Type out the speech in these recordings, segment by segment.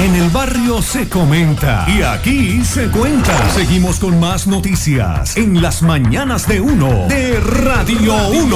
En el barrio se comenta y aquí se cuenta. Seguimos con más noticias en las mañanas de Uno de Radio 1.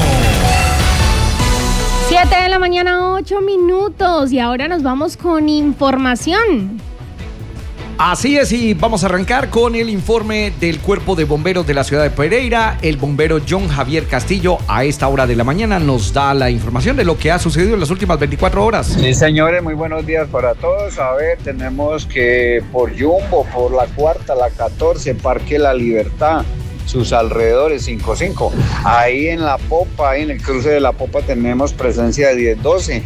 7 de la mañana, 8 minutos. Y ahora nos vamos con información. Así es, y vamos a arrancar con el informe del Cuerpo de Bomberos de la ciudad de Pereira. El bombero John Javier Castillo a esta hora de la mañana nos da la información de lo que ha sucedido en las últimas 24 horas. Sí, señores, muy buenos días para todos. A ver, tenemos que por Jumbo, por la cuarta, la 14, Parque La Libertad, sus alrededores, 55. Ahí en la popa, ahí en el cruce de la popa tenemos presencia de 1012.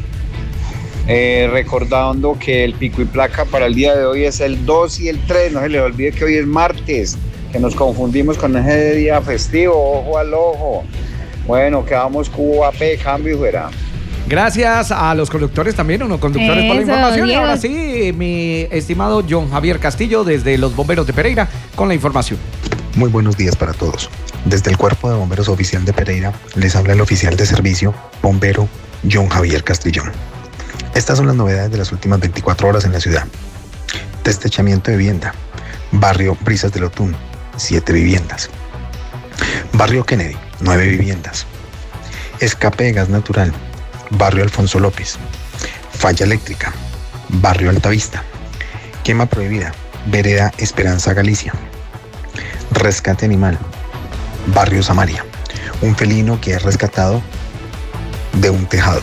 Recordando que el pico y placa para el día de hoy es el 2 y el 3, no se les olvide que hoy es martes, que nos confundimos con ese día festivo, ojo al ojo. Bueno, quedamos QAP, cambio y fuera. Gracias a los conductores también, unos conductores por la información. Diego. Y ahora sí, mi estimado John Javier Castillo desde los bomberos de Pereira con la información. Muy buenos días para todos. Desde el Cuerpo de Bomberos Oficial de Pereira les habla el oficial de servicio, bombero John Javier Castillo. Estas son las novedades de las últimas 24 horas en la ciudad. Destechamiento de vivienda. Barrio Brisas del Otún, 7 viviendas. Barrio Kennedy, 9 viviendas. Escape de gas natural. Barrio Alfonso López. Falla eléctrica. Barrio Altavista. Quema prohibida. Vereda Esperanza Galicia. Rescate animal. Barrio Samaria. Un felino que es rescatado de un tejado.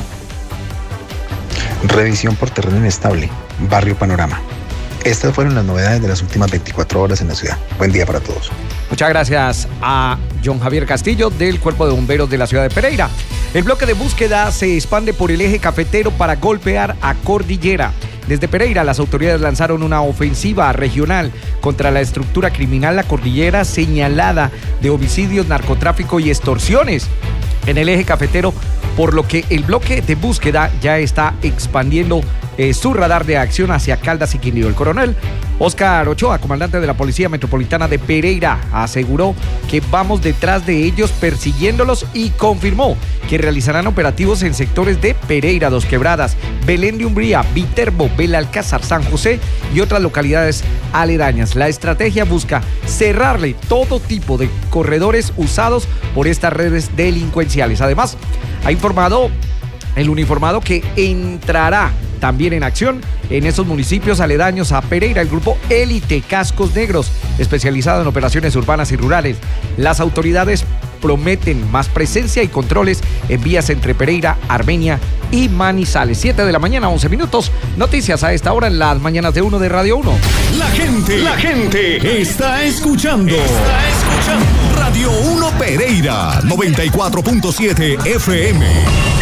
Revisión por terreno inestable, Barrio Panorama. Estas fueron las novedades de las últimas 24 horas en la ciudad. Buen día para todos. Muchas gracias a John Javier Castillo del Cuerpo de Bomberos de la ciudad de Pereira. El bloque de búsqueda se expande por el eje cafetero para golpear a Cordillera. Desde Pereira, las autoridades lanzaron una ofensiva regional contra la estructura criminal La Cordillera, señalada de homicidios, narcotráfico y extorsiones en el eje cafetero, por lo que el bloque de búsqueda ya está expandiendo su radar de acción hacia Caldas y Quindío. El coronel Oscar Ochoa, comandante de la Policía Metropolitana de Pereira, aseguró que vamos detrás de ellos persiguiéndolos y confirmó que realizarán operativos en sectores de Pereira, Dos Quebradas, Belén de Umbría, Viterbo, Belalcázar, San José y otras localidades aledañas. La estrategia busca cerrarle todo tipo de corredores usados por estas redes delincuenciales. Además, ha informado el uniformado que entrará también en acción en esos municipios aledaños a Pereira el grupo Élite Cascos Negros, especializado en operaciones urbanas y rurales. Las autoridades prometen más presencia y controles en vías entre Pereira, Armenia y Manizales. 7 de la mañana, 11 minutos. Noticias a esta hora en las mañanas de Uno de Radio 1. La gente está escuchando. Radio 1 Pereira, 94.7 FM.